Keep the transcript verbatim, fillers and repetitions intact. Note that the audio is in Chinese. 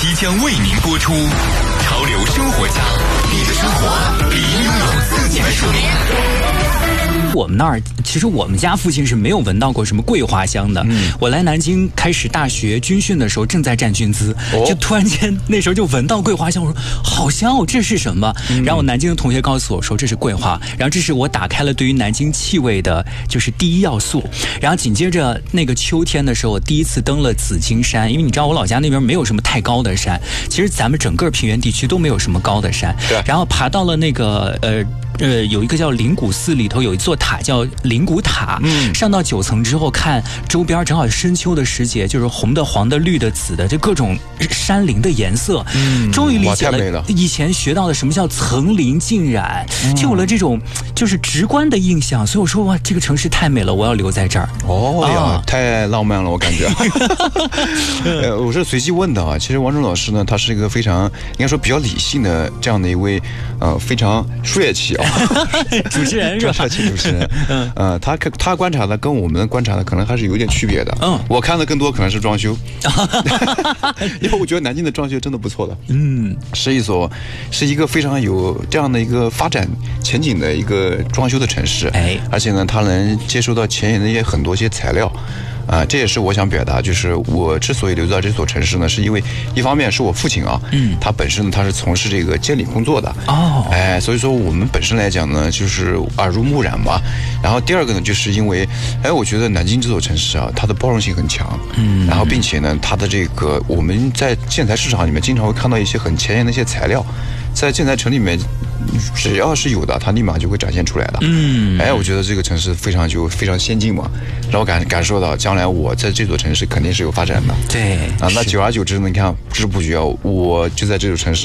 即将为您播出《潮流生活家》，你的生活理应拥有自己的树林。 我们那儿其实我们家附近是没有闻到过什么桂花香的。嗯，我来南京开始大学军训的时候，正在站军姿，哦、就突然间那时候就闻到桂花香，我说好香哦，这是什么？嗯、然后我南京的同学告诉我说这是桂花，然后这是我打开了对于南京气味的就是第一要素。然后紧接着那个秋天的时候，我第一次登了紫金山，因为你知道我老家那边没有什么太高的山，其实咱们整个平原地区都没有什么高的山。对，然后爬到了那个呃。呃，有一个叫灵谷寺，里头有一座塔叫灵谷塔。嗯，上到九层之后，看周边正好深秋的时节，就是红的、黄的、绿的、紫的，就各种山林的颜色。嗯，终于理解了以前学到的什么叫层林尽染，嗯、就有了这种就是直观的印象。所以我说哇，这个城市太美了，我要留在这儿。 哦呀，啊、太浪漫了，我感觉。呃，我是随机问的啊。其实王峥老师呢，他是一个非常应该说比较理性的这样的一位呃非常帅气啊。 主持人是吧？ 帅气主持人，嗯，呃，他他观察的跟我们观察的可能还是有点区别的。嗯，我看的更多可能是装修，因为我觉得南京的装修真的不错的。嗯，是一所是一个非常有这样的一个发展前景的一个装修的城市。哎，而且呢，它能接收到前沿的一些很多些材料。啊、呃，这也是我想表达，就是我之所以留在这所城市呢，是因为一方面是我父亲啊，嗯，他本身他是从事这个监理工作的哦，哎，所以说我们本身来讲呢，就是耳濡目染嘛。然后第二个呢，就是因为，哎，我觉得南京这座城市啊，它的包容性很强，嗯，然后并且呢，它的这个我们在建材市场里面经常会看到一些很前沿的一些材料，在建材城里面。只要是有的，它立马就会展现出来的。嗯，哎，我觉得这个城市非常就非常先进嘛，让我感感受到将来我在这座城市肯定是有发展的。 对， 啊，那久而久之呢，你看不知不觉我就在这座城市。